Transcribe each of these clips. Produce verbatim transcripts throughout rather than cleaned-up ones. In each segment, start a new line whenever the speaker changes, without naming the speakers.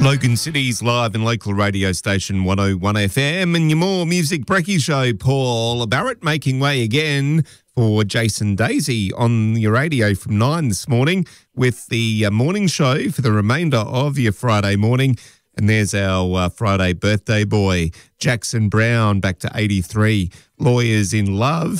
Logan City's live and local radio station one oh one F M, and your More Music Brekkie show. Paul Barrett making way again for Jason Daisy on your radio from nine this morning with the uh, morning show for the remainder of your Friday morning. And there's our uh, Friday birthday boy, Jackson Brown, back to eighty-three. Lawyers in Love.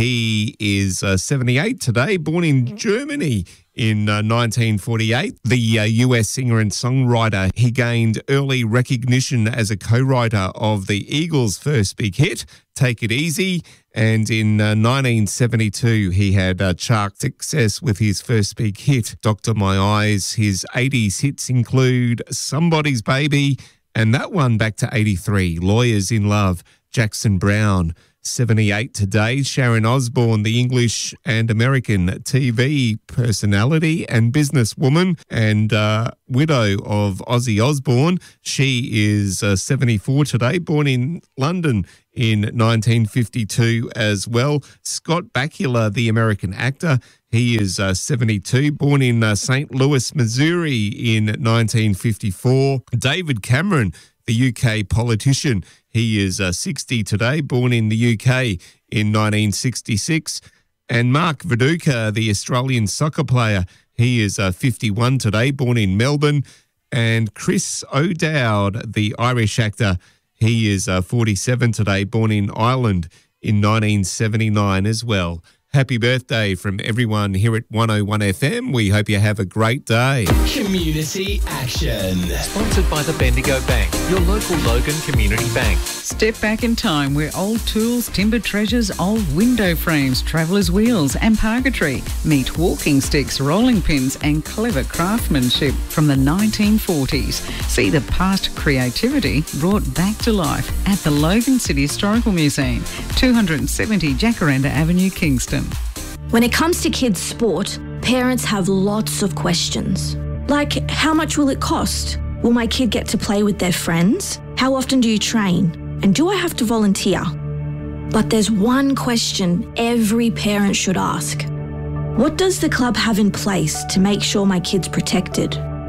He is uh, seventy-eight today, born in Germany in uh, nineteen forty-eight. The uh, U S singer and songwriter, he gained early recognition as a co-writer of the Eagles' first big hit, Take It Easy. And in uh, nineteen seventy-two, he had uh, chart success with his first big hit, Doctor My Eyes. His eighties hits include Somebody's Baby, and that one back to eighty-three, Lawyers in Love, Jackson Brown. seventy-eight today. Sharon Osbourne, the English and American T V personality and businesswoman and uh, widow of Ozzy Osbourne. She is uh, seventy-four today, born in London in nineteen fifty-two as well. Scott Bakula, the American actor, he is uh, seventy-two, born in uh, Saint Louis, Missouri in nineteen fifty-four. David Cameron, the U K politician, he is uh, sixty today, born in the U K in nineteen sixty-six. And Mark Viduka, the Australian soccer player, he is uh, fifty-one today, born in Melbourne. And Chris O'Dowd, the Irish actor, he is uh, forty-seven today, born in Ireland in nineteen seventy-nine as well. Happy birthday from everyone here at one oh one F M. We hope you have a great day.
Community Action.
Sponsored by the Bendigo Bank, your local Logan Community Bank.
Step back in time where old tools, timber treasures, old window frames, travellers' wheels and purgatory meet walking sticks, rolling pins and clever craftsmanship from the nineteen forties. See the past creativity brought back to life at the Logan City Historical Museum, two seventy Jacaranda Avenue, Kingston.
When it comes to kids' sport, parents have lots of questions. Like, how much will it cost? Will my kid get to play with their friends? How often do you train? And do I have to volunteer? But there's one question every parent should ask. What does the club have in place to make sure my kid's protected?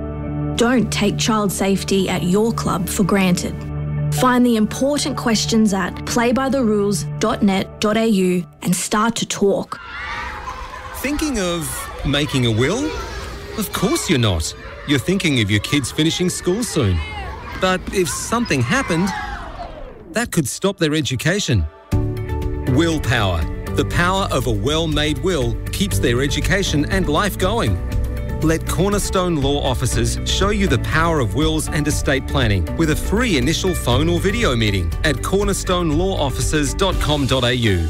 Don't take child safety at your club for granted. Find the important questions at play by the rules dot net dot a u and start to talk.
Thinking of making a will? Of course you're not. You're thinking of your kids finishing school soon. But if something happened, that could stop their education. Willpower. The power of a well-made will keeps their education and life going. Let Cornerstone Law Officers show you the power of wills and estate planning with a free initial phone or video meeting at cornerstone law officers dot com dot a u.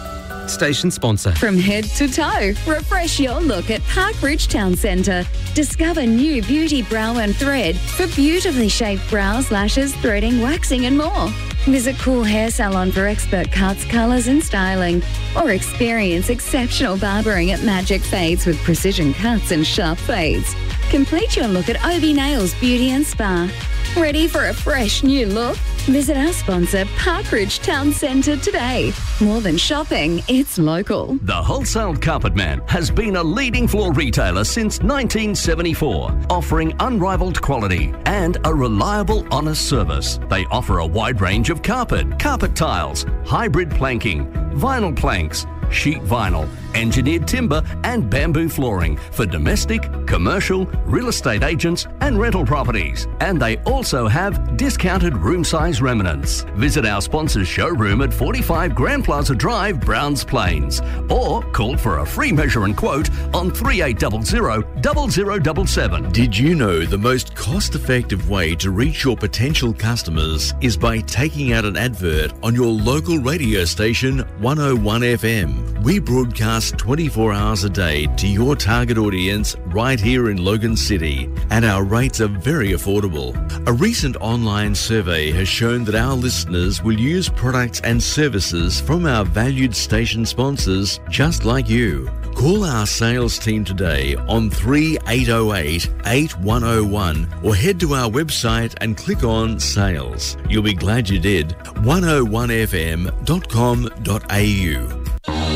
Station sponsor.
From head to toe, refresh your look at Park Ridge Town Centre. Discover new beauty brow and thread for beautifully shaped brows, lashes, threading, waxing and more. Visit Cool Hair Salon for expert cuts, colours and styling. Or experience exceptional barbering at Magic Fades with precision cuts and sharp fades. Complete your look at Obi Nails Beauty and Spa. Ready for a fresh new look? Visit our sponsor, Park Ridge Town Centre today. More than shopping, it's local.
The Wholesale Carpet Man has been a leading floor retailer since nineteen seventy-four, offering unrivaled quality and a reliable, honest service. They offer a wide range of carpet, carpet tiles, hybrid planking, vinyl planks, sheet vinyl, engineered timber and bamboo flooring for domestic, commercial, real estate agents and rental properties. And they also have discounted room size remnants. Visit our sponsor's showroom at forty-five Grand Plaza Drive, Browns Plains, or call for a free measure and quote on three eight zero zero, zero zero seven seven.
Did you know the most cost-effective way to reach your potential customers is by taking out an advert on your local radio station one oh one F M? We broadcast twenty-four hours a day to your target audience right here in Logan City, and our rates are very affordable. A recent online survey has shown that our listeners will use products and services from our valued station sponsors just like you. Call our sales team today on three eight zero eight, eight one zero one or head to our website and click on Sales. You'll be glad you did. one oh one f m dot com dot a u.